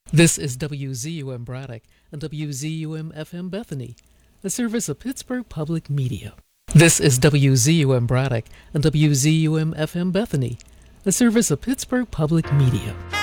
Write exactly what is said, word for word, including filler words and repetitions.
This is W Z U M Braddock and W Z U M F M Bethany, a service of Pittsburgh Public Media. This is W Z U M Braddock and W Z U M F M Bethany, a service of Pittsburgh Public Media.